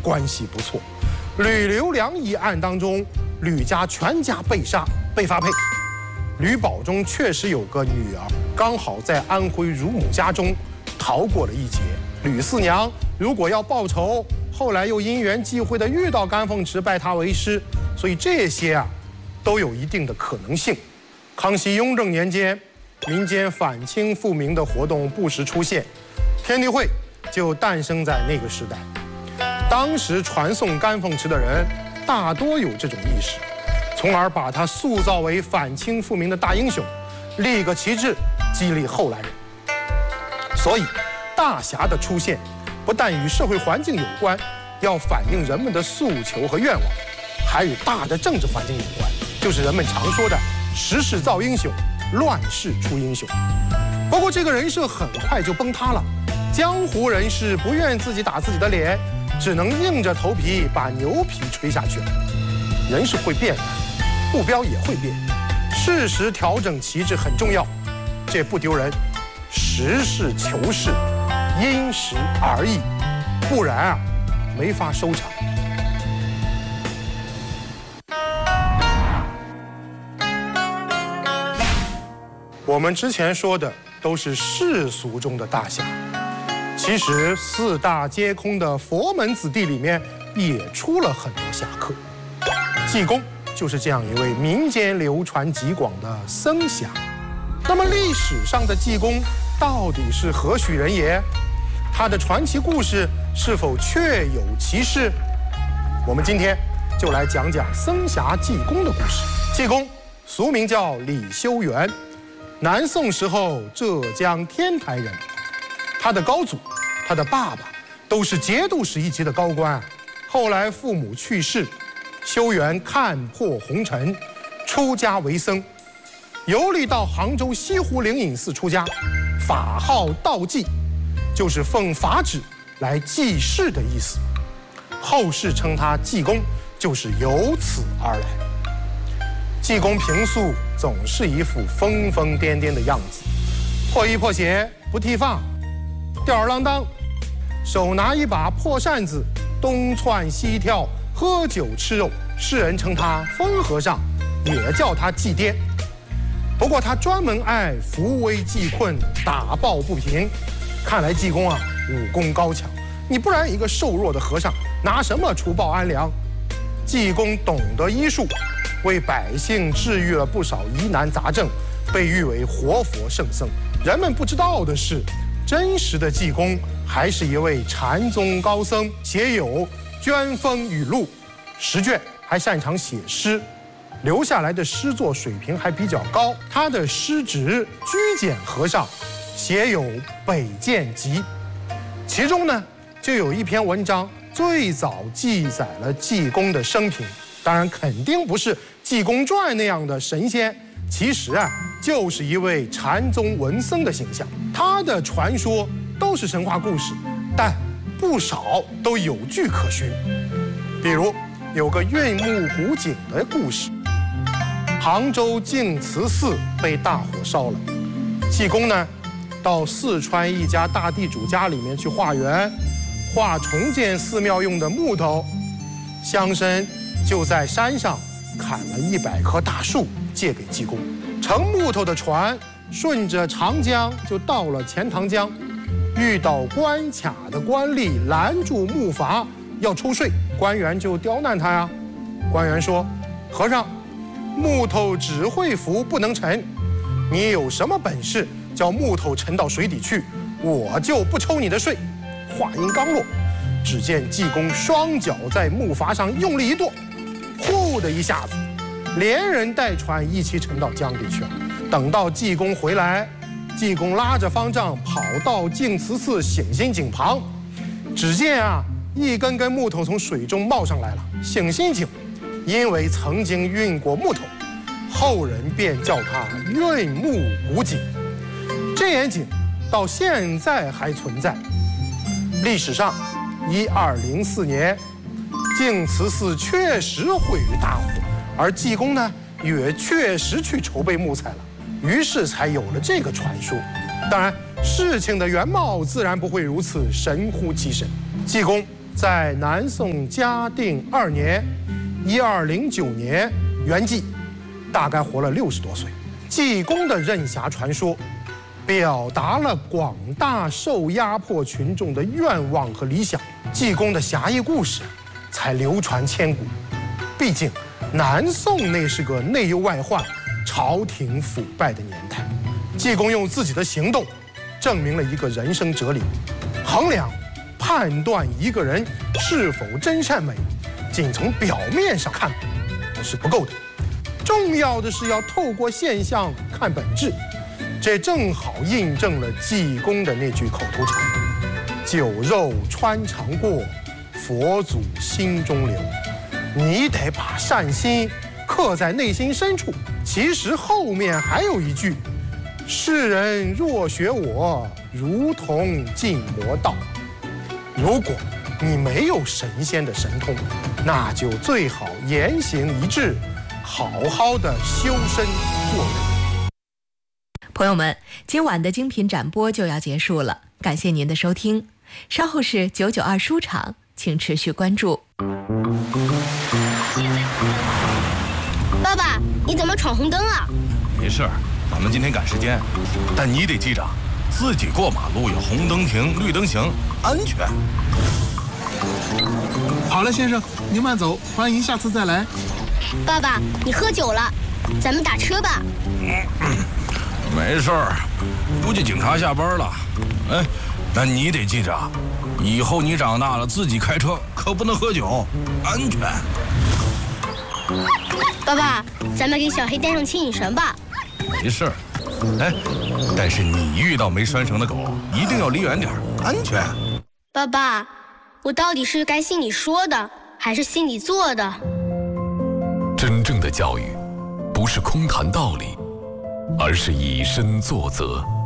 关系不错。吕留良一案当中，吕家全家被杀，被发配。吕宝中确实有个女儿，刚好在安徽乳母家中逃过了一劫。吕四娘如果要报仇，后来又因缘际会的遇到甘凤池，拜他为师，所以这些都有一定的可能性。康熙、雍正年间，民间反清复明的活动不时出现，天地会就诞生在那个时代。当时传颂甘凤池的人大多有这种意识，从而把他塑造为反清复明的大英雄，立个旗帜，激励后来人。所以，大侠的出现不但与社会环境有关，要反映人们的诉求和愿望，还与大的政治环境有关，就是人们常说的时势造英雄，乱世出英雄。不过这个人设很快就崩塌了，江湖人士不愿自己打自己的脸，只能硬着头皮把牛皮吹下去了。人是会变的，目标也会变，适时调整旗帜很重要，这不丢人。实事求是，因时而异，不然没法收场。我们之前说的都是世俗中的大侠，其实四大皆空的佛门子弟里面也出了很多侠客。济公就是这样一位民间流传极广的僧侠。那么历史上的济公到底是何许人也？他的传奇故事是否确有其事？我们今天就来讲讲僧侠济公的故事。济公俗名叫李修缘，南宋时候浙江天台人。他的高祖、他的爸爸都是节度使一级的高官。后来父母去世，修缘看破红尘，出家为僧，游历到杭州西湖灵隐寺出家，法号道济，就是奉法旨来济世的意思。后世称他济公，就是由此而来。济公平素总是一副疯疯癫癫的样子，破衣破鞋不剃发，吊儿郎当，手拿一把破扇子，东窜西跳，喝酒吃肉。世人称他疯和尚，也叫他济癫。不过他专门爱扶危济困，打抱不平。看来济公武功高强，你不然一个瘦弱的和尚拿什么除暴安良？济公懂得医术，为百姓治愈了不少疑难杂症，被誉为活佛圣僧。人们不知道的是，真实的济公还是一位禅宗高僧，写有《捐风语录》10卷，还擅长写诗，留下来的诗作水平还比较高。他的师侄居简和尚写有《北涧集》，其中呢就有一篇文章最早记载了济公的生平。当然肯定不是《济公传》那样的神仙，其实就是一位禅宗文僧的形象。他的传说都是神话故事，但不少都有据可循。比如有个运木古井的故事，杭州净慈寺被大火烧了，济公呢到四川一家大地主家里面去化缘，画重建寺庙用的木头，乡绅就在山上砍了100棵大树借给济公。乘木头的船顺着长江就到了钱塘江，遇到关卡的官吏拦住木筏要抽税，官员就刁难他呀。官员说：“和尚，木头只会浮不能沉，你有什么本事叫木头沉到水底去，我就不抽你的税。”话音刚落，只见济公双脚在木筏上用力一跺，呼的一下子，连人带船一起沉到江里去了。等到济公回来，济公拉着方丈跑到净慈寺醒心井旁，只见一根根木头从水中冒上来了。醒心井因为曾经运过木头，后人便叫它运木古井。这眼井到现在还存在。历史上1204年，净慈寺确实毁于大火，而济公呢也确实去筹备木材了，于是才有了这个传说。当然，事情的原貌自然不会如此神乎其神。济公在南宋嘉定2年，1209年圆寂，大概活了60多岁。济公的任侠传说，表达了广大受压迫群众的愿望和理想。济公的侠义故事才流传千古。毕竟，南宋那是个内忧外患、朝廷腐败的年代。济公用自己的行动，证明了一个人生哲理：衡量、判断一个人是否真善美，仅从表面上看是不够的。重要的是要透过现象看本质。这正好印证了济公的那句口头禅：酒肉穿肠过，佛祖心中留。你得把善心刻在内心深处。其实后面还有一句：世人若学我，如同进魔道。如果你没有神仙的神通，那就最好言行一致，好好的修身做人。 朋友们，今晚的精品展播就要结束了，感谢您的收听。稍后是992书场，请持续关注。 爸爸，你怎么闯红灯啊？ 没事儿，咱们今天赶时间，但你得记着，自己过马路要红灯停，绿灯行，安全。 好了，先生，您慢走，欢迎下次再来。 爸爸，你喝酒了，咱们打车吧。 没事儿，估计警察下班了。哎，但你得记着，以后你长大了自己开车可不能喝酒，安全。 爸爸，咱们给小黑带上牵引绳吧。 没事儿，哎，但是你遇到没拴绳的狗，一定要离远点，安全。 爸爸，我到底是该信你说的，还是信你做的？ 真正的教育，不是空谈道理，而是以身作则。